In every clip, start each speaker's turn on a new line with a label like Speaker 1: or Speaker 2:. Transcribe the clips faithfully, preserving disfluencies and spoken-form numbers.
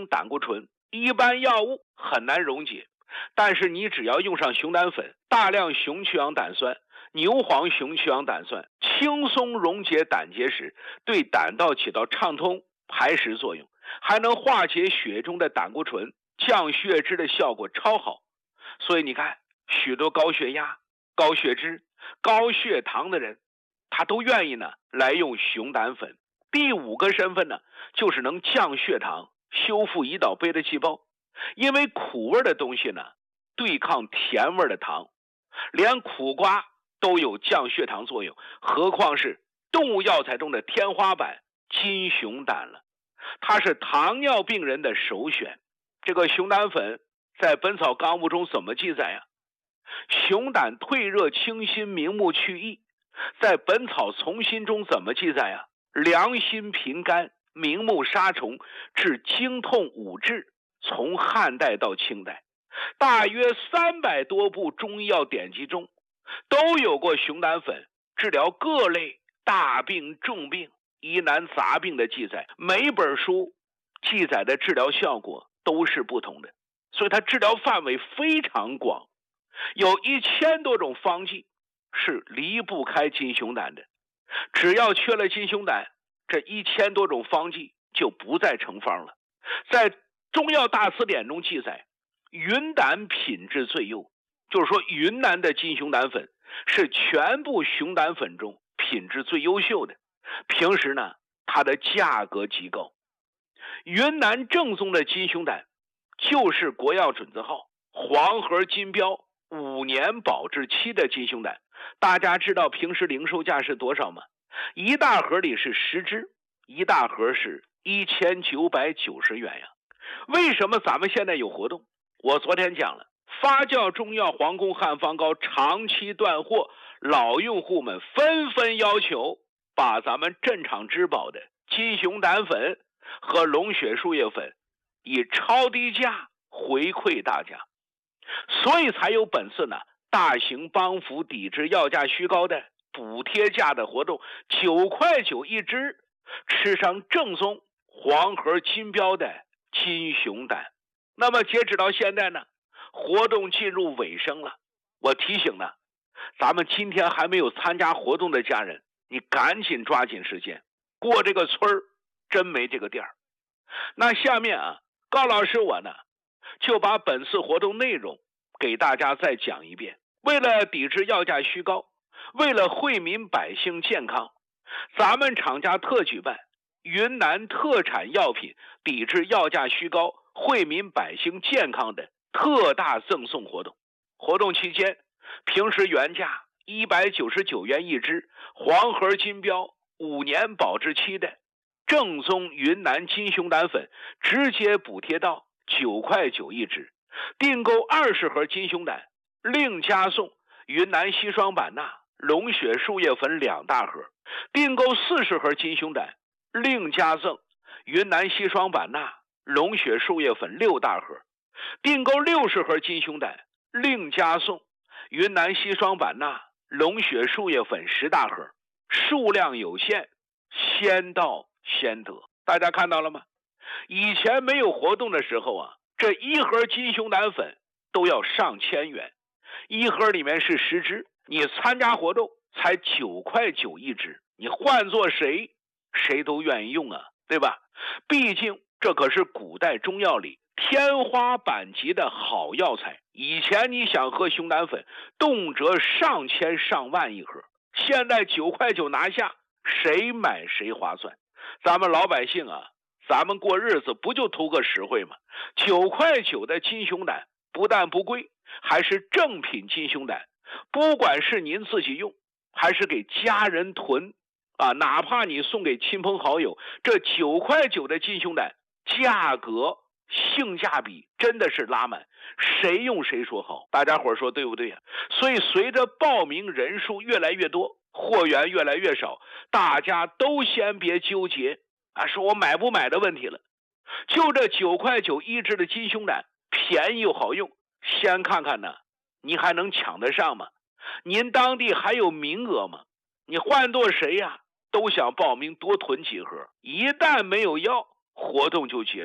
Speaker 1: 胆固醇，一般药物很难溶解。但是你只要用上熊胆粉，大量熊去氧胆酸、牛黄熊去氧胆酸，轻松溶解胆结石，对胆道起到畅通排石作用，还能化解血中的胆固醇，降血脂的效果超好。所以你看，许多高血压、高血脂、高血糖的人，他都愿意呢来用熊胆粉。第五个身份呢，就是能降血糖、修复胰岛贝的细胞。因为苦味的东西呢，对抗甜味的糖，连苦瓜都有降血糖作用，何况是动物药材中的天花板金熊胆了。它是糖尿病人的首选。这个熊胆粉在《本草纲目》中怎么记载呀？熊胆退热清心，明目去翳。在《本草从心》中怎么记载呀？凉心平肝，明目杀虫，治经痛五治。从汉代到清代，大约三百多部中医药典籍中都有过熊胆粉治疗各类大病重病疑难杂病的记载。每一本书记载的治疗效果都是不同的，所以它治疗范围非常广，有一千多种方剂是离不开金熊胆的。只要缺了金熊胆，这一千多种方剂就不再成方了。在中药大词典中记载，云胆品质最优，就是说云南的金熊胆粉是全部熊胆粉中品质最优秀的。平时呢，它的价格极高。云南正宗的金熊胆就是国药准字号黄盒金标五年保质期的金熊胆。大家知道平时零售价是多少吗？一大盒里是十支，一大盒是一千九百九十元呀。为什么咱们现在有活动？我昨天讲了，发酵中药皇宫汉方膏长期断货，老用户们纷纷要求把咱们镇场之宝的金熊胆粉和龙血树叶粉以超低价回馈大家，所以才有本次呢大型帮扶抵制药价虚高的补贴价的活动，九块九一支，吃上正宗黄盒金标的金熊胆。那么截止到现在呢，活动进入尾声了。我提醒呢，咱们今天还没有参加活动的家人，你赶紧抓紧时间，过这个村儿真没这个店儿。那下面啊，高老师我呢就把本次活动内容给大家再讲一遍。为了抵制药价虚高，为了惠民百姓健康，咱们厂家特举办云南特产药品抵制药价虚高，惠民百姓健康的特大赠送活动。活动期间，平时原价一百九十九元一支，黄盒金标五年保质期的正宗云南金熊胆粉，直接补贴到九块九一支。订购二十盒金熊胆，另加送云南硒霜版纳、龙血树叶粉两大盒。订购四十盒金熊胆，另加赠云南硒霜版纳、龙血树叶粉六大盒。订购六十盒金熊胆，另加送云南硒霜版纳、龙血树叶粉十大盒。数量有限，先到先得。大家看到了吗？以前没有活动的时候啊，这一盒金熊胆粉都要上千元，一盒里面是十支，你参加活动才九块九一支，你换做谁谁都愿意用啊，对吧？毕竟这可是古代中药里天花板级的好药材。以前你想喝熊胆粉，动辄上千上万一盒，现在九块九拿下，谁买谁划算。咱们老百姓啊，咱们过日子不就图个实惠吗？九块九的金熊胆不但不贵，还是正品金熊胆。不管是您自己用，还是给家人囤啊，哪怕你送给亲朋好友，这九块九的金熊胆价格性价比真的是拉满，谁用谁说好。大家伙说对不对呀？所以随着报名人数越来越多，货源越来越少，大家都先别纠结啊，说我买不买的问题了。就这九块九一支的金熊胆，便宜又好用，先看看呢，你还能抢得上吗？您当地还有名额吗？你换做谁呀，都想报名多囤几盒，一旦没有要，活动就结束。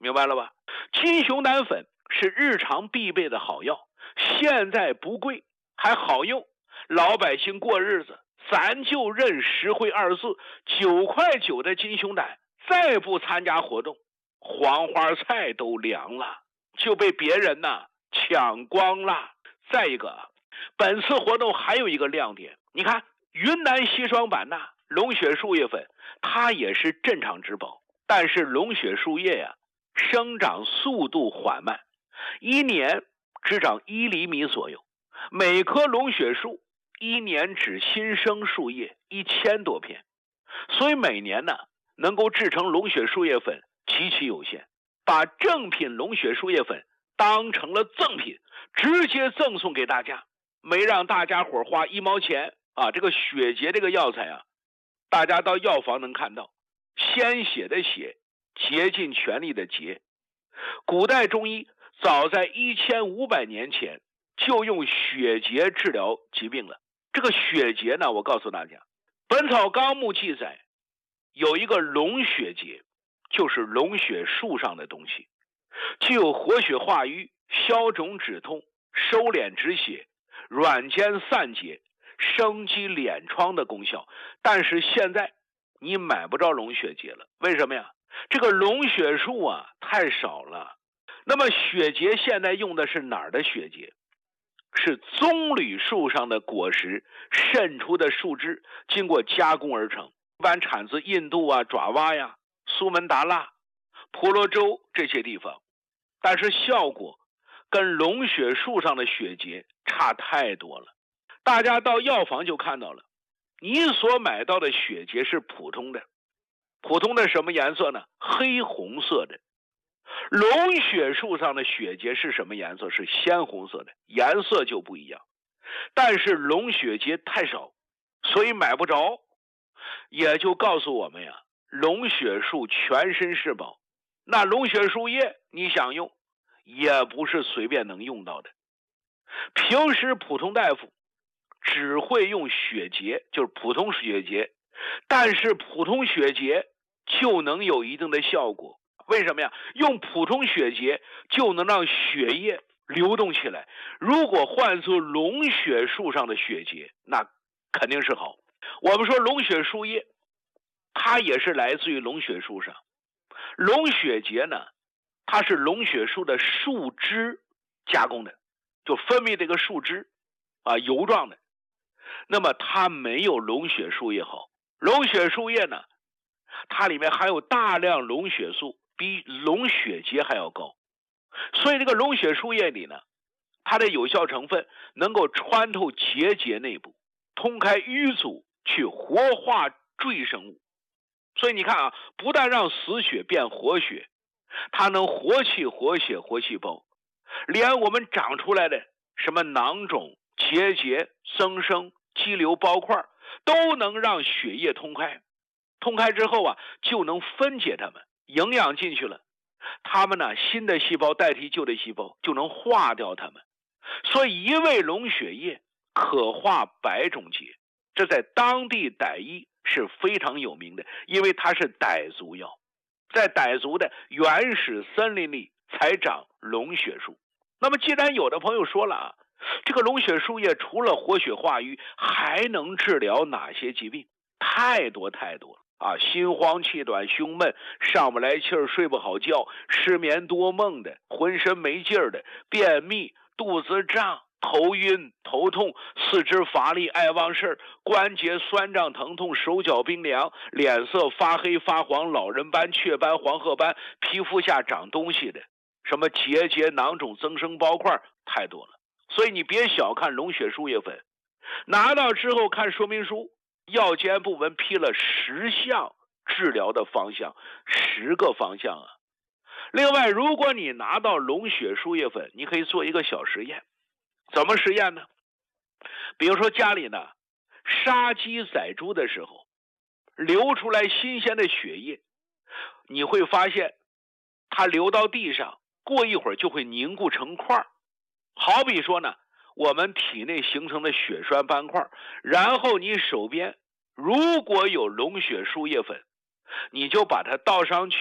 Speaker 1: 明白了吧？金熊胆粉是日常必备的好药，现在不贵还好用，老百姓过日子咱就认实惠二字，九块九的金熊胆，再不参加活动，黄花菜都凉了，就被别人呢抢光了。再一个，本次活动还有一个亮点，你看云南硒霜版纳龙血树叶粉，它也是镇场之宝，但是龙血树叶呀，生长速度缓慢，一年只长一厘米左右，每棵龙血树一年只新生树叶一千多片，所以每年呢能够制成龙血树叶粉极其有限，把正品龙血树叶粉当成了赠品，直接赠送给大家，没让大家伙花一毛钱啊！这个血竭这个药材啊，大家到药房能看到，鲜血的血，竭尽全力的竭。古代中医早在一千五百年前就用血竭治疗疾病了。这个血竭呢，我告诉大家，《本草纲目》记载有一个龙血结，就是龙血树上的东西，具有活血化瘀、消肿止痛、收敛止血、软坚散结、生肌敛疮的功效。但是现在你买不着龙血结了，为什么呀？这个龙血树啊太少了。那么血结现在用的是哪儿的血结？是棕榈树上的果实渗出的树枝，经过加工而成，一般产自印度啊、爪哇呀、苏门答腊、婆罗洲这些地方，但是效果跟龙血树上的血结差太多了。大家到药房就看到了，你所买到的血结是普通的，普通的什么颜色呢？黑红色的。龙血树上的血结是什么颜色？是鲜红色的，颜色就不一样。但是龙血结太少，所以买不着，也就告诉我们呀，龙血树全身是宝。那龙血树叶你想用，也不是随便能用到的。平时普通大夫只会用血结，就是普通血结，但是普通血结就能有一定的效果。为什么呀？用普通血结就能让血液流动起来，如果换作龙血树上的血结，那肯定是好。我们说龙血树叶，它也是来自于龙血树上。龙血结呢，它是龙血树的树枝加工的，就分泌这个树枝啊，油状的。那么它没有龙血树叶好。龙血树叶呢，它里面含有大量龙血素，比龙血结还要高，所以这个龙血树叶里呢，它的有效成分能够穿透结节内部，通开瘀阻，去活化赘生物。所以你看啊，不但让死血变活血，它能活气活血活细胞，连我们长出来的什么囊肿、结节、增生、肌瘤、包块都能让血液通开。通开之后啊，就能分解它们，营养进去了，它们呢，新的细胞代替旧的细胞，就能化掉它们。所以一味龙血液可化百种结，这在当地傣医是非常有名的，因为它是傣族药，在傣族的原始森林里才长龙血树。那么既然有的朋友说了啊，这个龙血树叶除了活血化瘀，还能治疗哪些疾病？太多太多了啊！心慌气短、胸闷、上不来气儿、睡不好觉、失眠多梦的、浑身没劲儿的、便秘、肚子胀、头晕、头痛、四肢乏力、爱忘事儿、关节酸胀疼痛、手脚冰凉、脸色发黑发黄、老人斑、雀斑、黄褐斑、皮肤下长东西的，什么结节、囊肿、增生、包块，太多了。所以你别小看龙血树叶粉，拿到之后看说明书，药监部门批了十项治疗的方向，十个方向啊。另外，如果你拿到龙血树叶粉，你可以做一个小实验。怎么实验呢？比如说家里呢杀鸡宰猪的时候，流出来新鲜的血液，你会发现它流到地上，过一会儿就会凝固成块。好比说呢，我们体内形成的血栓斑块，然后你手边如果有龙血树叶粉，你就把它倒上去，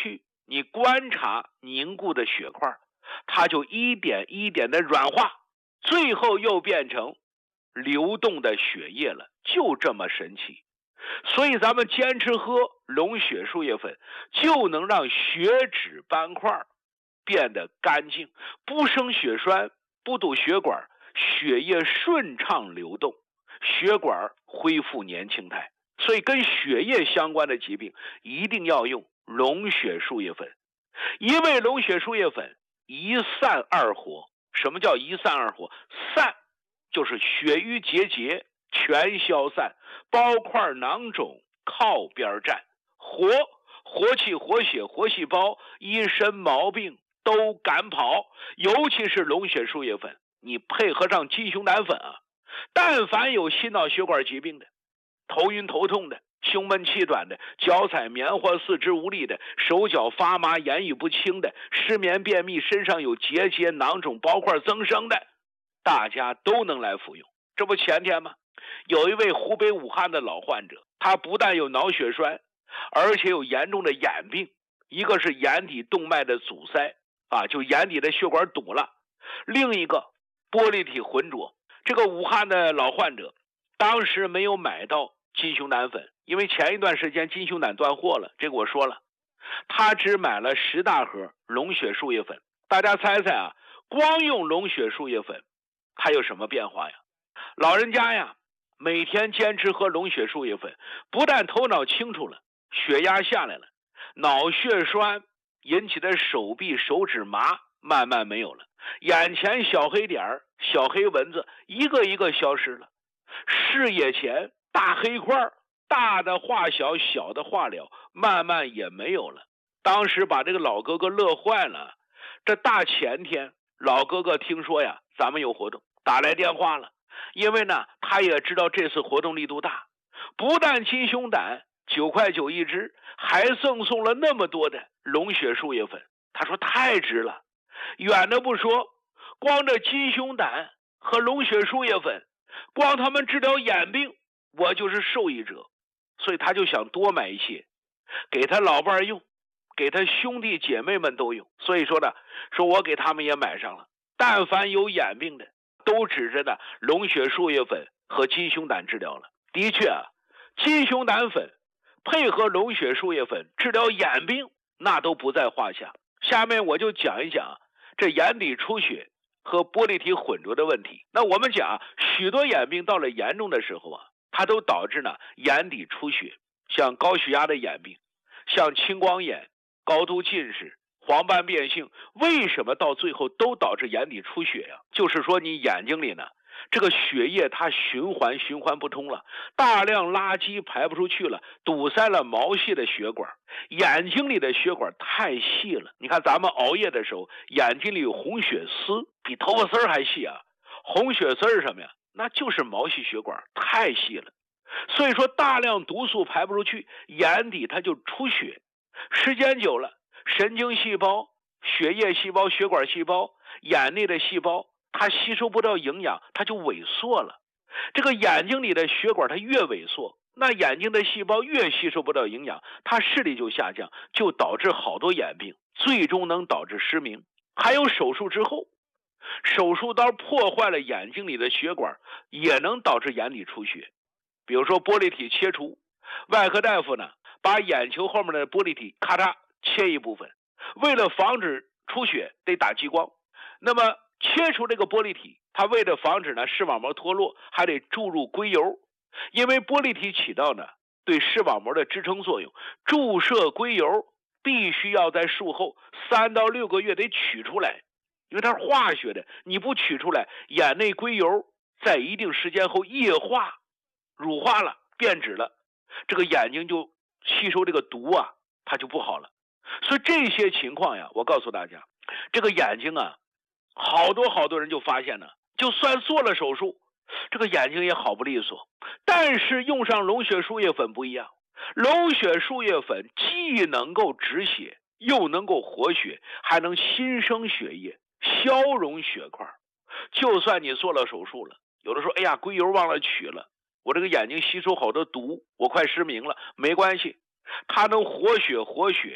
Speaker 1: 你观察凝固的血块，它就一点一点的软化，最后又变成流动的血液了，就这么神奇。所以咱们坚持喝龙血树叶粉，就能让血脂斑块变得干净，不生血栓，不堵血管，血液顺畅流动，血管恢复年轻态。所以跟血液相关的疾病一定要用龙血树叶粉。因为龙血树叶粉一散二活。什么叫一散二活？散就是血瘀结节全消散，包块囊肿靠边站。活，活气活血活细胞，一身毛病都赶跑。尤其是龙血树叶粉，你配合上鸡胸胆粉啊，但凡有心脑血管疾病的，头晕头痛的，胸闷气短的，脚踩棉花四肢无力的，手脚发麻言语不清的，失眠便秘，身上有结节囊肿包块增生的，大家都能来服用。这不前天吗？有一位湖北武汉的老患者，他不但有脑血栓，而且有严重的眼病，一个是眼底动脉的阻塞啊，就眼底的血管堵了，另一个玻璃体浑浊。这个武汉的老患者当时没有买到金熊胆粉，因为前一段时间金熊胆断货了，这个我说了，他只买了十大盒龙血树叶粉。大家猜猜啊，光用龙血树叶粉它有什么变化呀？老人家呀，每天坚持喝龙血树叶粉，不但头脑清楚了，血压下来了，脑血栓引起的手臂手指麻慢慢没有了，眼前小黑点小黑蚊子一个一个消失了，视野前大黑块，大的化小，小的化了，慢慢也没有了。当时把这个老哥哥乐坏了。这大前天老哥哥听说呀咱们有活动，打来电话了。因为呢他也知道这次活动力度大，不但金熊胆九块九一支，还赠送了那么多的龙血树叶粉。他说太值了，远的不说，光这金熊胆和龙血树叶粉，光他们治疗眼病，我就是受益者。所以他就想多买一些，给他老伴用，给他兄弟姐妹们都用。所以说呢，说我给他们也买上了，但凡有眼病的都指着呢龙血树叶粉和金熊胆治疗了。的确啊，金熊胆粉配合龙血树叶粉治疗眼病，那都不在话下。下面我就讲一讲这眼底出血和玻璃体混浊的问题。那我们讲许多眼病到了严重的时候啊，它都导致呢眼底出血，像高血压的眼病，像青光眼、高度近视、黄斑变性，为什么到最后都导致眼底出血呀？就是说你眼睛里呢这个血液它循环循环不通了，大量垃圾排不出去了，堵塞了毛细的血管，眼睛里的血管太细了。你看咱们熬夜的时候，眼睛里有红血丝，比头发丝还细啊。红血丝是什么呀？那就是毛细血管太细了，所以说大量毒素排不出去，眼底它就出血。时间久了，神经细胞、血液细胞、血管细胞、眼内的细胞它吸收不到营养，它就萎缩了。这个眼睛里的血管它越萎缩，那眼睛的细胞越吸收不到营养，它视力就下降，就导致好多眼病，最终能导致失明。还有手术之后，手术刀破坏了眼睛里的血管，也能导致眼底出血。比如说玻璃体切除，外科大夫呢把眼球后面的玻璃体咔嚓切一部分，为了防止出血得打激光，那么切除这个玻璃体，它为了防止呢视网膜脱落，还得注入硅油。因为玻璃体起到呢对视网膜的支撑作用，注射硅油必须要在术后三到六个月得取出来，因为它是化学的，你不取出来，眼内硅油在一定时间后液化乳化了，变质了，这个眼睛就吸收这个毒啊，它就不好了。所以这些情况呀，我告诉大家，这个眼睛啊，好多好多人就发现呢，就算做了手术，这个眼睛也好不利索。但是用上龙血树叶粉不一样，龙血树叶粉既能够止血，又能够活血，还能新生血液，消融血块。就算你做了手术了，有的说哎呀硅油忘了取了，我这个眼睛吸收好多毒，我快失明了，没关系，它能活血活血，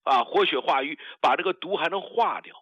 Speaker 1: 啊，活血化瘀，把这个毒还能化掉。